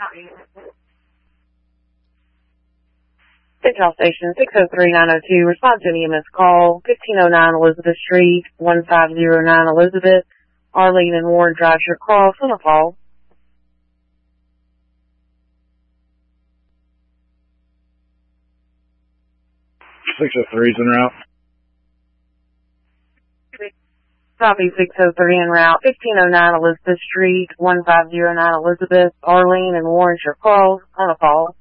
Central Station 603-902. Respond to an EMS call. 1509 Elizabeth Street, 1509 Elizabeth. Arlene and Warren Drive your cross on a call. Six oh three's en route. Copy 603 en route. 1509 Elizabeth Street, 1509 Elizabeth. Arlene and Warren your cross on a call.